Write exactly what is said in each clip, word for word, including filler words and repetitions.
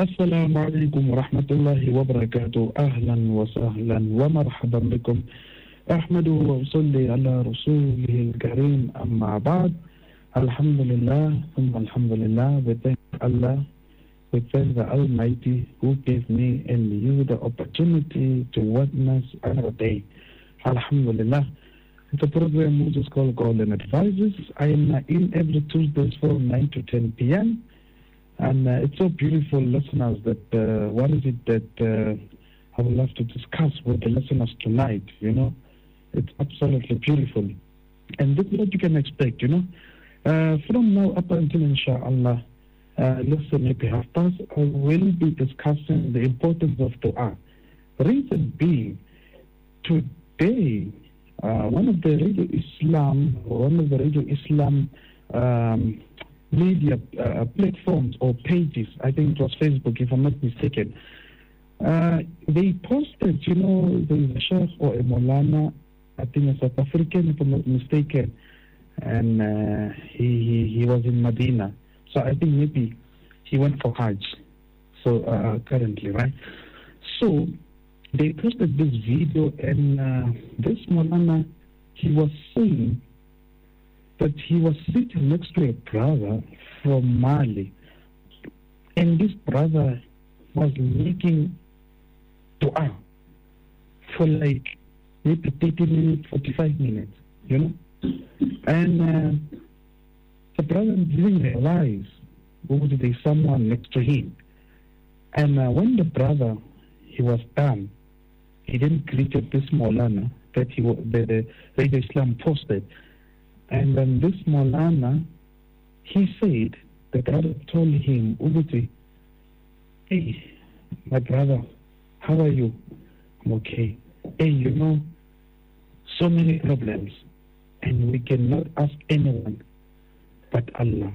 السلام عليكم ورحمة الله وبركاته. أهلا وسهلا ومرحبا بكم. أحمد وأصلي على رسوله الكريم. أما بعد, Alhamdulillah, Alhamdulillah, we thank Allah, we thank the Almighty who gave me and you the opportunity to witness another day. Alhamdulillah. It's a program which is called Golden Advisors. I am in every Tuesdays from nine to ten p.m. And uh, it's so beautiful, listeners, that uh, what is it that uh, I would love to discuss with the listeners tonight, you know. It's absolutely beautiful. And this is what you can expect, you know. Uh, from now up until inshallah, uh, listen, maybe half past, I will be discussing the importance of dua. Reason being, today, uh, one of the Radio Islam, or one of the Radio Islam um, media uh, platforms or pages, I think it was Facebook, if I'm not mistaken, uh, they posted, you know, there's a sheikh or a Maulana, I think a South African, if I'm not mistaken, and uh, he, he he was in Medina. So I think maybe he went for Hajj. So uh, currently, right? So they posted this video, and uh, this Maulana, he was saying that he was sitting next to a brother from Mali, and this brother was making dua for like maybe thirty minutes, forty-five minutes, you know. And uh, the brother didn't realize there was someone next to him. And uh, when the brother, he was done, he then greeted this Maulana that he the, the Radio Islam posted. And then this Maulana, he said, the brother told him, Ubuti, hey, my brother, how are you? I'm okay. Hey, you know, so many problems, and we cannot ask anyone but Allah.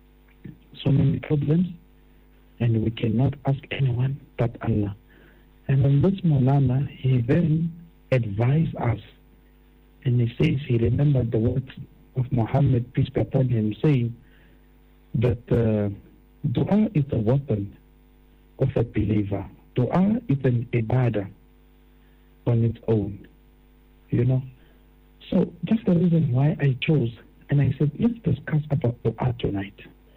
So many problems, and we cannot ask anyone but Allah. And then this Maulana, he then advised us, and he says he remembered the words of Muhammad, peace be upon him, saying that uh, dua is a weapon of a believer. Dua is an ibadah on its own, you know. So that's the reason why I chose, and I said, let's discuss about dua tonight.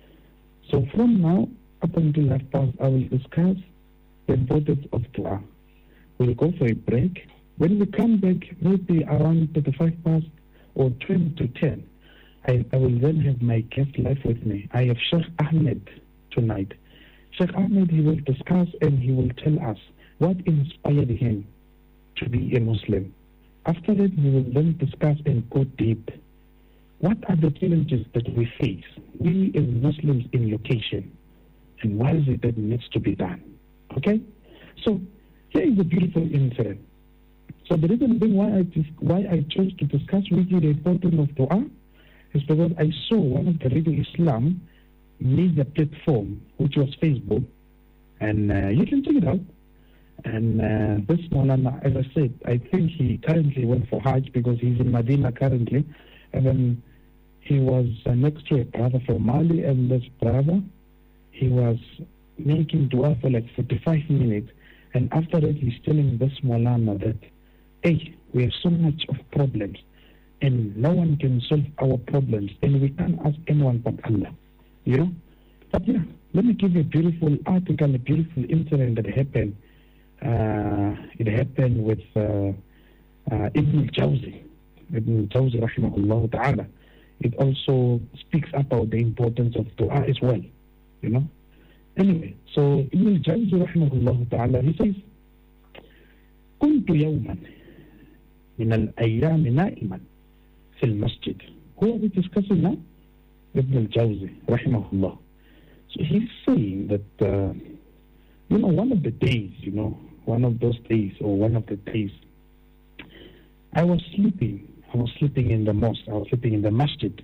So from now up until that past, I will discuss the importance of dua. We'll go for a break. When we come back, maybe around thirty-five past or twenty to ten, I, I will then have my guest live with me. I have Sheikh Ahmed tonight. Sheikh Ahmed, he will discuss and he will tell us what inspired him to be a Muslim. After that, we will then discuss and go deep. What are the challenges that we face, we as Muslims in location, and what is it that needs to be done? Okay? So, here is a beautiful incident. So the reason being why I why I chose to discuss with you the importance of dua is because I saw one of the Radio Islam media platform, which was Facebook, and uh, you can check it out. And uh, this Maulana, as I said, I think he currently went for Hajj because he's in Medina currently, and then he was uh, next to a brother from Mali, and this brother, he was making dua for like forty-five minutes, and after that he's telling this Maulana that, hey, we have so much of problems, and no one can solve our problems, and we can't ask anyone but Allah, you know. But yeah, let me give you a beautiful article, a beautiful incident that happened. Uh, it happened with uh, uh, Ibn al-Jawzi, Ibn al-Jawzi rahimahullah ta'ala. It also speaks about the importance of dua as well, you know. Anyway, so Ibn al-Jawzi rahimahullah ta'ala, he says, كنت يوما من الأيام نائما في المسجد. Who are we discussing now? Ibn al-Jawzi rahimahullah. So he's saying that, uh, you know, one of the days, you know, one of those days or one of the days, I was sleeping. I was sleeping in the mosque. I was sleeping in the masjid.